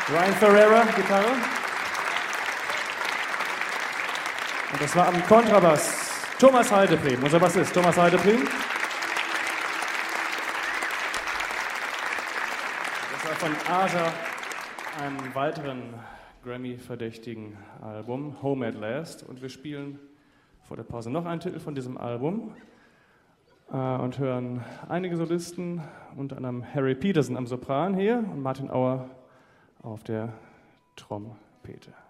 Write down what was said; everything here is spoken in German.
Ryan Ferreira, Gitarre. Und das war am Kontrabass Thomas Heidepriem, unser Bassist Thomas Heidepriem. Das war von Aja, einem weiteren Grammy-verdächtigen Album, Home at Last. Und wir spielen vor der Pause noch einen Titel von diesem Album und hören einige Solisten, unter anderem Harry Peterson am Sopran hier und Martin Auer auf der Trompete.